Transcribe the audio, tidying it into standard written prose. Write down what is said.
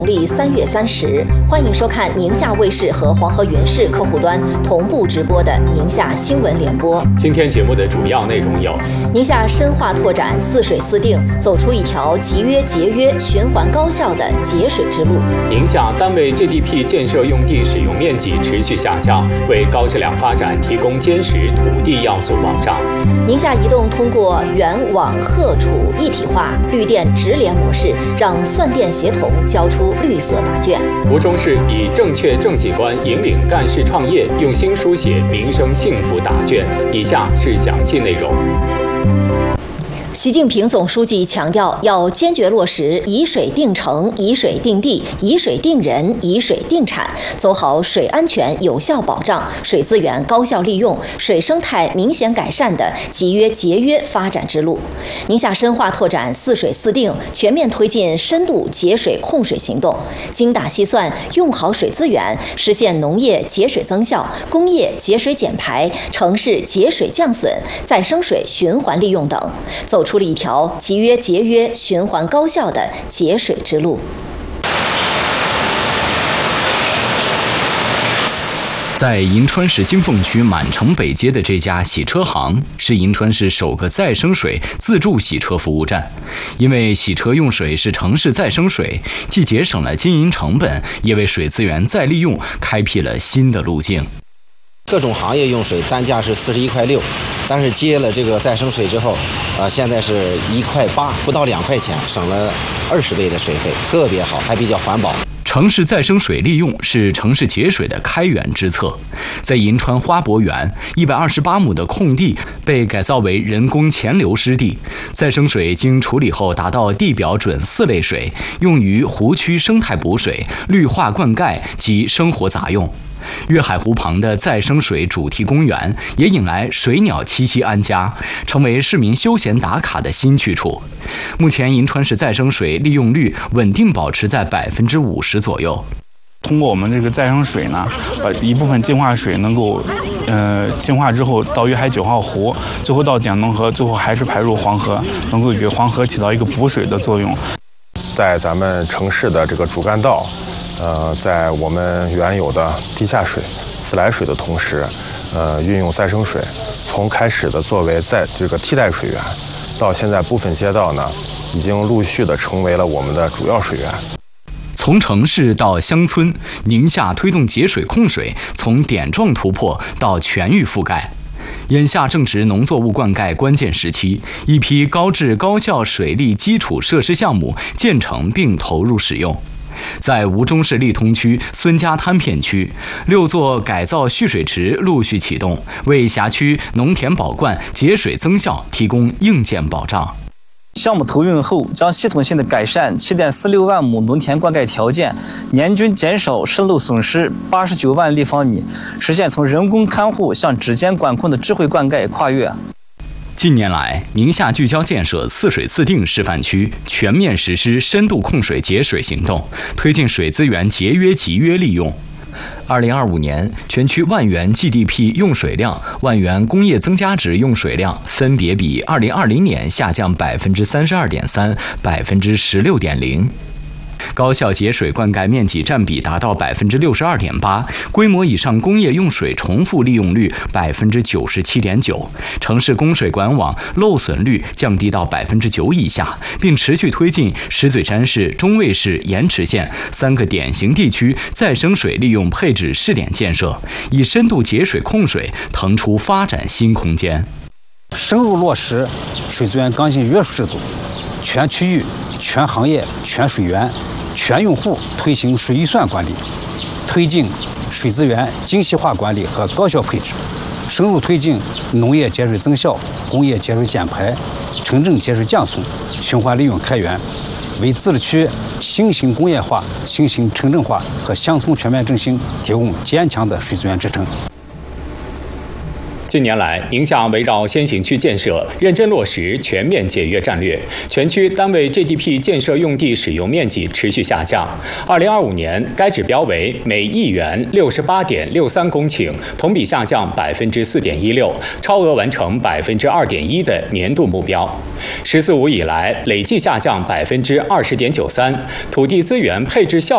农历3月30，欢迎收看宁夏卫视和黄河云视客户端同步直播的宁夏新闻联播。 今天节目的主要内容有： 宁夏深化拓展四水四定，走出一条集约、节约、循环高效的节水之路。 宁夏单位 GDP 建设用地使用面积持续下降，为高质量发展提供坚实土地要素保障。 宁夏移动通过原网荷储一体化绿电直连模式，让算电协同交出绿色答卷。 吴忠市以正确政绩观引领干事创业，用心书写民生幸福答卷。以下是详细内容。 习近平总书记强调，要坚决落实以水定城、以水定地、以水定人、以水定产，走好水安全有效保障、水资源高效利用、水生态明显改善的集约节约发展之路。宁夏深化拓展四水四定，全面推进深度节水控水行动，精打细算用好水资源，实现农业节水增效、工业节水减排、城市节水降损、再生水循环利用等，走出了一条集约、节约、循环高效的节水之路。 在银川市金凤区满城北街的这家洗车行，是银川市首个再生水自助洗车服务站。因为洗车用水是城市再生水，既节省了经营成本，也为水资源再利用开辟了新的路径。 各种行业用水单价是41.6块，但是接了这个再生水之后，现在是1.8块，不到2块钱，省了20倍的水费，特别好，还比较环保。 城市再生水利用是城市节水的开源之策。在银川花博园，128亩的空地被改造为人工潜流湿地，再生水经处理后达到地表准4类水，用于湖区生态补水、绿化灌溉及生活杂用。粤海湖旁的再生水主题公园也引来水鸟栖息安家，成为市民休闲打卡的新去处。目前银川市再生水利用率稳定保持在50%左右。 通过我们这个再生水呢，把一部分净化水能够净化之后到粤海9号湖，最后到点农河，最后还是排入黄河，能够给黄河起到一个补水的作用。 在咱们城市的这个主干道，在我们原有的地下水、自来水的同时，运用再生水，从开始的作为这个替代水源，到现在部分街道呢，已经陆续的成为了我们的主要水源。 从城市到乡村，宁夏推动节水控水从点状突破到全域覆盖。眼下正值农作物灌溉关键时期，一批高质高效水利基础设施项目建成并投入使用。在吴忠市利通区孙家滩片区，6座改造蓄水池陆续启动，为辖区农田保灌、节水增效提供硬件保障。 项目投运后，将系统性的改善7.46万亩农田灌溉条件，年均减少渗漏损失89万立方米，实现从人工看护向指尖管控的智慧灌溉跨越。 近年来，宁夏聚焦建设四水四定示范区，全面实施深度控水节水行动，推进水资源节约集约利用。2025年，全区万元 GDP 用水量、万元工业增加值用水量分别比2020年下降32.3%、16.0%。高效节水灌溉面积占比达到62.8%，规模以上工业用水重复利用率97.9%，城市供水管网漏损率降低到9%以下，并持续推进石嘴山市、中卫市、盐池县3个典型地区再生水利用配置试点建设，以深度节水控水腾出发展新空间。 深入落实水资源刚性约束制度，全区域、全行业、全水源、全用户推行水预算管理，推进水资源精细化管理和高效配置，深入推进农业节水增效、工业节水减排、城镇节水降损、循环利用开源，为自治区新型工业化、新型城镇化和乡村全面振兴提供坚强的水资源支撑。 近年来，宁夏围绕先行区建设，认真落实全面节约战略，全区单位 GDP 建设用地使用面积持续下降。2025年，该指标为每亿元68.63公顷，同比下降4.16%，超额完成2.1%的年度目标。“十四五”以来，累计下降20.93%，土地资源配置效